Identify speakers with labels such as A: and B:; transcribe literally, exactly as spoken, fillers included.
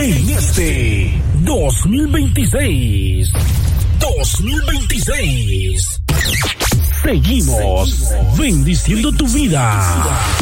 A: en este dos mil veintiséis. dos mil veintiséis. Seguimos bendiciendo tu vida.